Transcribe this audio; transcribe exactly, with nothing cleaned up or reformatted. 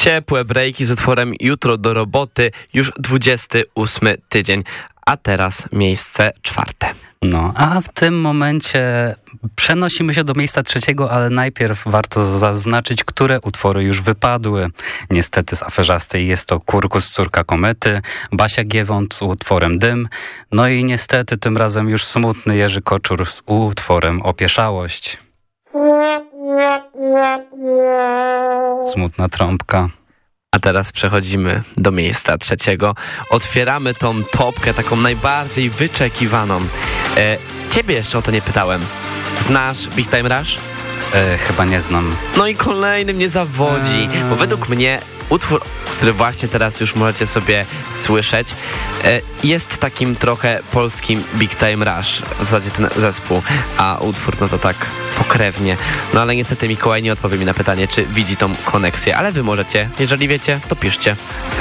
Ciepłe breaki z utworem Jutro do roboty, już dwudziesty ósmy tydzień, a teraz miejsce czwarte. No, a w tym momencie przenosimy się do miejsca trzeciego, ale najpierw warto zaznaczyć, które utwory już wypadły. Niestety z aferzastej jest to Kurkus, córka komety, Basia Giewont z utworem Dym, no i niestety tym razem już smutny Jerzy Koczur z utworem Opieszałość. Smutna trąbka. A teraz przechodzimy do miejsca trzeciego. Otwieramy tą topkę, taką najbardziej wyczekiwaną. E, ciebie jeszcze o to nie pytałem. Znasz Big Time Rush? E, chyba nie znam. No i kolejny mnie zawodzi, eee. bo według mnie utwór, który właśnie teraz już możecie sobie słyszeć, e, jest takim trochę polskim Big Time Rush, w zasadzie ten zespół, a utwór no to tak pokrewnie. No ale niestety Mikołaj nie odpowie mi na pytanie, czy widzi tą koneksję, ale wy możecie, jeżeli wiecie, to piszcie.